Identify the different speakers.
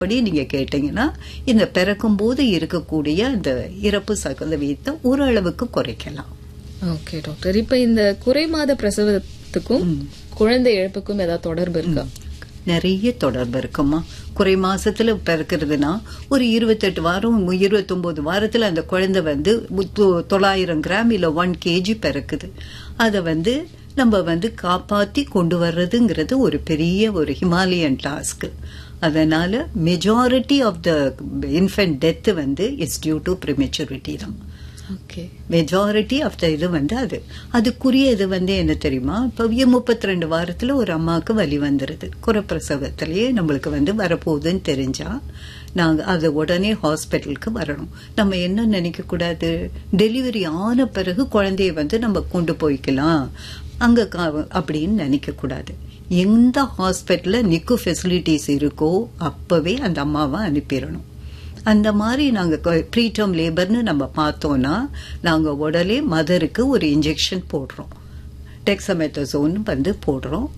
Speaker 1: படி நீங்க கேட்டீங்கன்னா இந்த பிறக்கும் போது இருக்கக்கூடிய இந்த இறப்பு சதவீதத்தை ஓரளவுக்கு குறைக்கலாம்.
Speaker 2: ஓகே டாக்டர், இப்ப இந்த குறைமாத பிரசவத்துக்கும் குழந்தை இழப்புக்கும் ஏதாவது தொடர்பு இருக்கா?
Speaker 1: நிறைய தொடர்பு இருக்குமா. குறை மாசத்துல பிறக்கிறதுனா ஒரு 28 வாரம் 29 வாரத்துல அந்த குழந்தை 900 கிராம் இல்ல 1 kg பிறக்குது. அத நம்ம காப்பாத்தி கொண்டு வர்றதுங்கிறது ஒரு பெரிய ஒரு ஹிமாலயன் டாஸ்க். அதனால majority of the infant death it's due to ப்ரிமெச்சூரிட்டி தான். மெஜாரிட்டி ஆஃப் த இது அதுக்குரிய இது என்ன தெரியுமா, இப்போ 32 வாரத்துல ஒரு அம்மாவுக்கு வலி வந்துருது, குறப்பிரசவத்திலேயே நம்மளுக்கு வரப்போகுதுன்னு தெரிஞ்சா நாங்க அது உடனே ஹாஸ்பிட்டலுக்கு வரணும். நம்ம என்ன நினைக்க கூடாது, டெலிவரி ஆன பிறகு குழந்தைய நம்ம கொண்டு போய்க்கலாம் அங்க அப்படின்னு நினைக்க கூடாது. எந்த ஹாஸ்பிட்டல்ல நிக்கு ஃபெசிலிட்டிஸ் இருக்கோ அப்பவே அந்த அம்மாவை அனுப்பிடணும். அந்த மாதிரி நாங்க ப்ரீடம் லேபர்னு நம்ம பார்த்தோம்னா நாங்க உடனே மதருக்கு ஒரு இன்ஜெக்ஷன் போடுறோம், டெக்ஸாமெத்தாசோன் போடுறோம்.